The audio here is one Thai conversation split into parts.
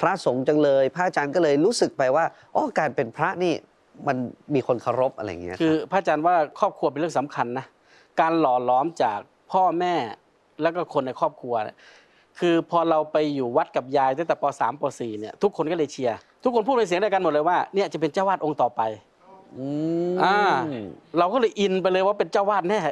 ระสงฆ์จังเลยพระอาจารย์ก็เลยรู้สึกไปว่าอ๋อการเป็นพระนี่มันมีคนเคารพอะไรเงี้ยคือพระอาจารย์ว่าครอบครัวเป็นเรื่องสำคัญนะการหล่อหลอมจากพ่อแม่แล้วก็คนในครอบครัวคือพอเราไปอยู่วัดกับยายตั้งแต่ป.3 ป.4 เนี่ยทุกคนก็เลยเชียร์ทุกคนพูดเป็นเสียงเดียวกันหมดเลยว่าเนี่ยจะเป็นเจ้าวาดองค์ต่อไปเราก็เลยอินไปเลยว่าเป็นเจ้าวาดแน่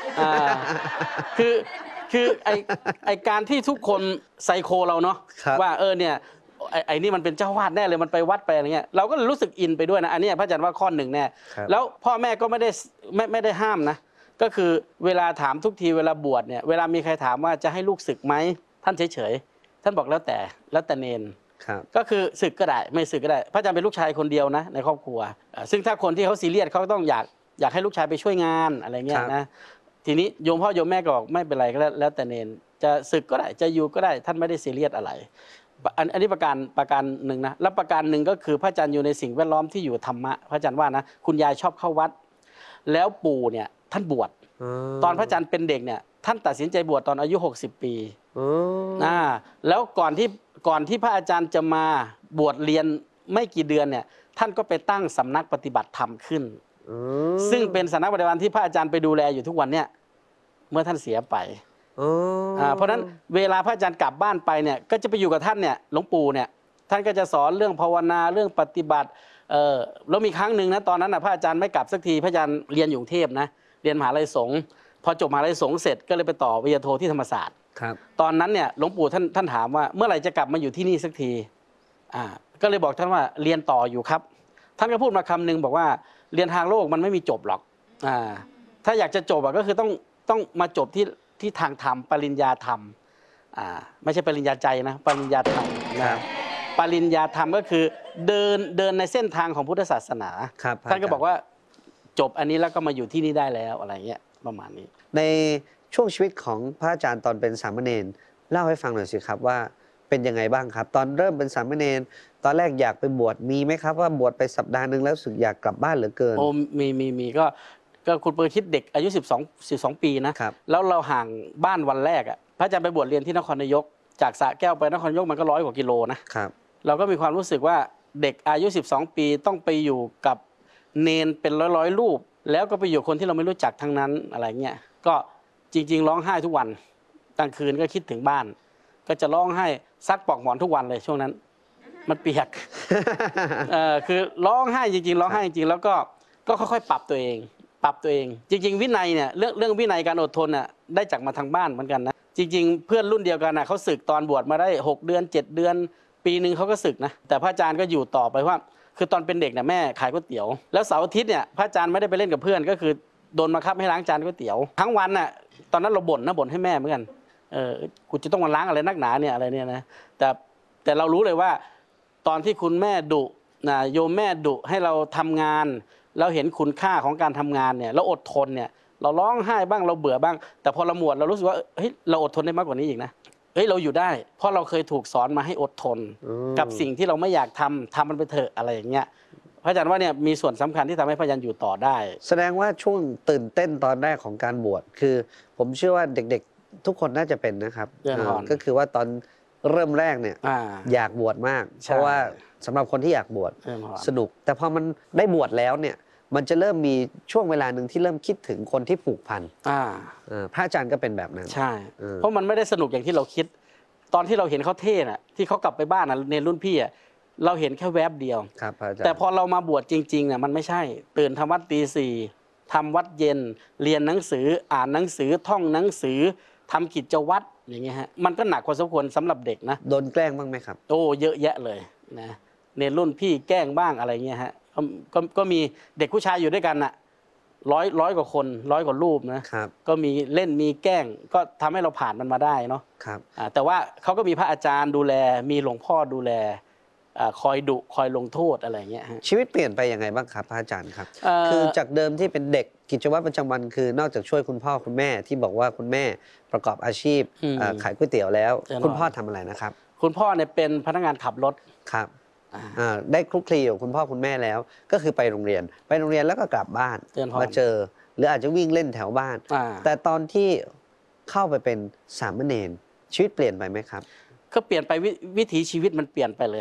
คือไอการที่ทุกคนไซโคเราเนาะว่าเนี่ยไอ้นี่มันเป็นเจ้าวาดแน่เลยมันไปวัดไปอะไรเงี้ยเราก็เลยรู้สึกอินไปด้วยนะอันนี้พระอาจารย์ว่าข้อหนึ่งแน่แล้วพ่อแม่ก็ไม่ได้ห้ามนะก็คือเวลาถามทุกทีเวลาบวชเนี่ยเวลามีใครถามว่าจะให้ลูกศึกไหมท่านเฉยๆท่านบอกแล้วแต่เนนก็คือศึกก็ได้ไม่ศึกก็ได้พระอาจารย์เป็นลูกชายคนเดียวนะในครอบครัวซึ่งถ้าคนที่เขาซีเรียสเขาต้องอยากให้ลูกชายไปช่วยงานอะไรเงี้ยนะทีนี้โยมพ่อโยมแม่ก็บอกไม่เป็นไรก็แล้วแต่เนนจะศึกก็ได้จะอยู่ก็ได้ท่านไม่ได้ซีเรียสอะไรอันนี้ประการหนึ่งนะแล้วประการหนึ่งก็คือพระอาจารย์อยู่ในสิ่งแวดล้อมที่อยู่ธรรมะพระอาจารย์ว่านะคุณยายชอบเข้าวัดแล้วปู่เนี่ยท่านบวชตอนพระอาจารย์เป็นเด็กเนี่ยท่านตัดสินใจบวชตอนอายุ60 ปีแล้วก่อนที่พระอาจารย์จะมาบวชเรียนไม่กี่เดือนเนี่ยท่านก็ไปตั้งสำนักปฏิบัติธรรมขึ้นซึ่งเป็นสำนักปฏิบัติธรรมที่พระอาจารย์ไปดูแลอยู่ทุกวันเนี่ยเมื่อท่านเสียไปเพราะฉะนั้นเวลาพระอาจารย์กลับบ้านไปเนี่ยก็จะไปอยู่กับท่านเนี่ยหลวงปู่เนี่ยท่านก็จะสอนเรื่องภาวนาเรื่องปฏิบัติแล้วมีครั้งหนึ่งนะตอนนั้นพระอาจารย์ไม่กลับสักทีพระอาจารย์เรียนอยู่กรุงเทพนะเรียนมหาลัยสงฆ์พอจบมหาลัยสงฆ์เสร็จก็เลยไปต่อปริญญาโทที่ธรรมศาสตร์ตอนนั้นเนี่ยหลวงปู่ท่านถามว่าเมื่อไหร่จะกลับมาอยู่ที่นี่สักทีก็เลยบอกท่านว่าเรียนต่ออยู่ครับท่านก็พูดมาคำหนึ่งบอกว่าเรียนทางโลกมันไม่มีจบหรอกถ้าอยากจะจบก็คือต้องมาจบที่ทางธรรมปริญญาธรรมไม่ใช่ปริญญาใจนะปริญญาธรรมปริญญาธรรมก็คือเดินในเส้นทางของพุทธศาสนาท่านก็บอกว่าจบอันนี้แล้วก็มาอยู่ที่นี่ได้แล้วอะไรเงี้ยประมาณนี้ในช่วงชีวิตของพระอาจารย์ตอนเป็นสามเณรเล่าให้ฟังหน่อยสิครับว่าเป็นยังไงบ้างครับตอนเริ่มเป็นสามเณรตอนแรกอยากไปบวชมีไหมครับว่าบวชไปสัปดาห์นึงแล้วรู้สึกอยากกลับบ้านเหลือเกินโอ้มีก็คุณเปิดคิดเด็กอายุ12 ปีนะแล้วเราห่างบ้านวันแรกพระอาจารย์ไปบวชเรียนที่นครนายกจากสระแก้วไปนครนายกมันก็100 กว่ากิโลนะครับเราก็มีความรู้สึกว่าเด็กอายุ12 ปีต้องไปอยู่กับเนนเป็นร้อยรูปแล้วก็ไปอยู่คนที่เราไม่รู้จักทั้งนั้นอะไรเงี้ยก็จริงๆร้องไห้ทุกวันกลางคืนก็คิดถึงบ้านก็จะร้องไห้ซักปลอกหมอนทุกวันเลยช่วงนั้นมันเปียกคือร้องไห้จริงๆร้องไห้จริงๆแล้วก็ค่อยๆปรับตัวเองจริงๆวินัยเนี่ยเรื่องวินัยการอดทนน่ะได้จากมาทางบ้านเหมือนกันนะจริงๆเพื่อนรุ่นเดียวกันเขาสึกตอนบวชมาได้6 เดือน 7 เดือนปีนึงเขาก็สึกนะแต่พระอาจารย์ก็อยู่ต่อไปว่าคือตอนเป็นเด็กเนี่ยแม่ขายก๋วยเตี๋ยวแล้วเสาร์อาทิตย์เนี่ยพระอาจารย์ไม่ได้ไปเล่นกับเพื่อนก็คือโดนบังคับให้ล้างจานก๋วยเตี๋ยวทั้งวันน่ะตอนนั้นเราบ่นให้แม่เหมือนกันกูจะต้องมาล้างอะไรนักหนาเนี่ยอะไรเนี่ยนะแต่เรารู้เลยว่าตอนที่คุณแม่ดุนะโยมแม่ดุให้เราทำงานเราเห็นคุณค่าของการทำงานเนี่ยเราอดทนเนี่ยเราร้องไห้บ้างเราเบื่อบ้างแต่พอเราหมวดเรารู้สึกว่าเฮ้ยเราอดทนได้มากกว่านี้อีกนะเฮ้ยเราอยู่ได้เพราะเราเคยถูกสอนมาให้อดทนกับสิ่งที่เราไม่อยากทำมันไปเถอะอะไรอย่างเงี้ยพระอาจารย์ว่าเนี่ยมีส่วนสำคัญที่ทำให้พระอาจารย์อยู่ต่อได้แสดงว่าช่วงตื่นเต้นตอนแรกของการบวชคือผมเชื่อว่าเด็กๆทุกคนน่าจะเป็นนะครับก็คือว่าตอนเริ่มแรกเนี่ยอยากบวชมากเพราะว่าสำหรับคนที่อยากบวชสนุกแต่พอมันได้บวชแล้วเนี่ยมันจะเริ่มมีช่วงเวลาหนึ่งที่เริ่มคิดถึงคนที่ผูกพันพระอาจารย์ก็เป็นแบบนั้นใช่เพราะมันไม่ได้สนุกอย่างที่เราคิดตอนที่เราเห็นเขาเท่น่ะที่เขากลับไปบ้านในรุ่นพี่เราเห็นแค่แวบเดียวแต่พอเรามาบวชจริงๆน่ะมันไม่ใช่ตื่นทำวัดตี 4ทำวัดเย็นเรียนหนังสืออ่านหนังสือท่องหนังสือทำกิจวัตรอย่างเงี้ยฮะมันก็หนักพอสมควรสำหรับเด็กนะโดนแกล้งบ้างไหมครับโอ้เยอะแยะเลยนะในรุ่นพี่แกล้งบ้างอะไรเงี้ยฮะก็มีเด็กผู้ชายอยู่ด้วยกันน่ะร้อยกว่าคน100 กว่ารูปนะก็มีเล่นมีแกล้งก็ทำให้เราผ่านมันมาได้เนาะแต่ว่าเขาก็มีพระอาจารย์ดูแลมีหลวงพ่อดูแลคอยดุคอยลงโทษอะไรเงี้ยชีวิตเปลี่ยนไปยังไงบ้างครับพระอาจารย์ครับคือจากเดิมที่เป็นเด็กกิจวัตรประจำวันคือนอกจากช่วยคุณพ่อคุณแม่ที่บอกว่าคุณแม่ประกอบอาชีพขายก๋วยเตี๋ยวแล้วคุณพ่อทำอะไรนะครับคุณพ่อเนี่ยเป็นพนักงานขับรถครับได้คลุกคลีกับคุณพ่อคุณแม่แล้วก็คือไปโรงเรียนแล้วก็กลับบ้านมาเจอหรืออาจจะวิ่งเล่นแถวบ้านแต่ตอนที่เข้าไปเป็นสามเณรชีวิตเปลี่ยนไปไหมครับก็เปลี่ยนไปวิถีชีวิตมันเปลี่ยนไปเลย